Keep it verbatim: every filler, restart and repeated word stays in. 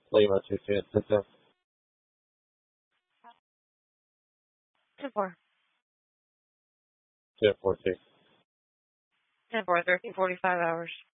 Lima two two ten ten. ten four. ten four two. ten four, thirteen forty-five hours.